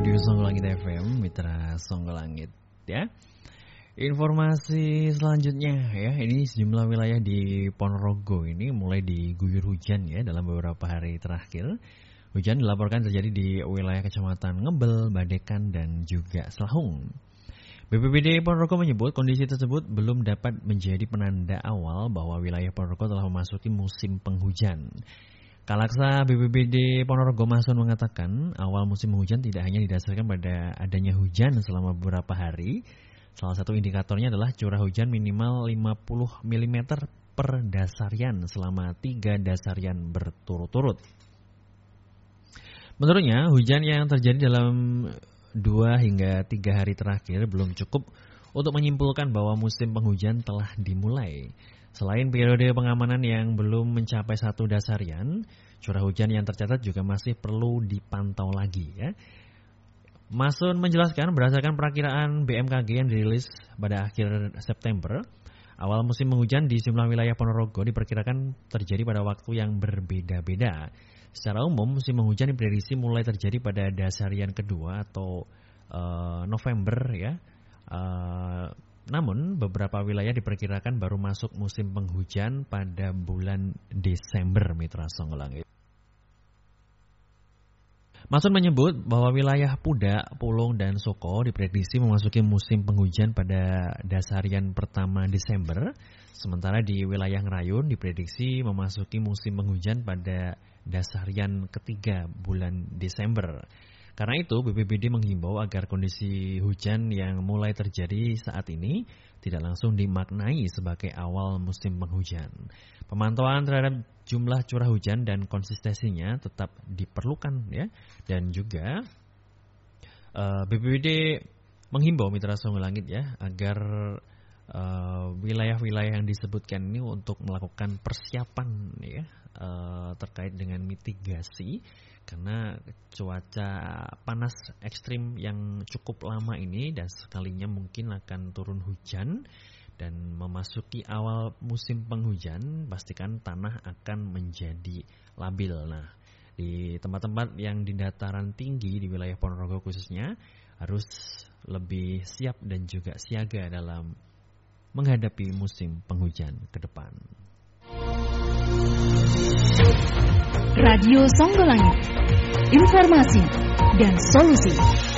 Radio Songgolangit FM, Mitra Songgolangit ya. Informasi selanjutnya ya, ini sejumlah wilayah di Ponorogo ini mulai diguyur hujan ya dalam beberapa hari terakhir. Hujan dilaporkan terjadi di wilayah Kecamatan Ngebel, Badekan, dan juga Selahung. BPBD Ponorogo menyebut kondisi tersebut belum dapat menjadi penanda awal bahwa wilayah Ponorogo telah memasuki musim penghujan. Kalaksa BPBD Ponorogo Mason mengatakan awal musim hujan tidak hanya didasarkan pada adanya hujan selama beberapa hari. Salah satu indikatornya adalah curah hujan minimal 50 mm per dasarian selama 3 dasarian berturut-turut. Menurutnya, hujan yang terjadi dalam 2 hingga 3 hari terakhir belum cukup untuk menyimpulkan bahwa musim penghujan telah dimulai. Selain periode pengamanan yang belum mencapai 1 dasarian, curah hujan yang tercatat juga masih perlu dipantau lagi ya. Masun menjelaskan berdasarkan perakiraan BMKG yang dirilis pada akhir September, awal musim penghujan di sejumlah wilayah Ponorogo diperkirakan terjadi pada waktu yang berbeda-beda. Secara umum, musim penghujan diprediksi mulai terjadi pada dasarian kedua atau November ya. Namun, beberapa wilayah diperkirakan baru masuk musim penghujan pada bulan Desember, Mitra Songgolangit. Masun menyebut bahwa wilayah Pudak, Pulung, dan Soko diprediksi memasuki musim penghujan pada dasarian pertama Desember, sementara di wilayah Ngerayun diprediksi memasuki musim penghujan pada dasarian ketiga bulan Desember. Karena itu, BPBD menghimbau agar kondisi hujan yang mulai terjadi saat ini tidak langsung dimaknai sebagai awal musim penghujan. Pemantauan terhadap jumlah curah hujan dan konsistensinya tetap diperlukan ya. Dan juga BPBD menghimbau Mitra Songgolangit ya agar wilayah-wilayah yang disebutkan ini untuk melakukan persiapan ya terkait dengan mitigasi. Karena cuaca panas ekstrim yang cukup lama ini dan sekalinya mungkin akan turun hujan dan memasuki awal musim penghujan, pastikan tanah akan menjadi labil. Nah, di tempat-tempat yang di dataran tinggi di wilayah Ponorogo khususnya harus lebih siap dan juga siaga dalam menghadapi musim penghujan ke depan. Radio Songgolangit, informasi dan solusi.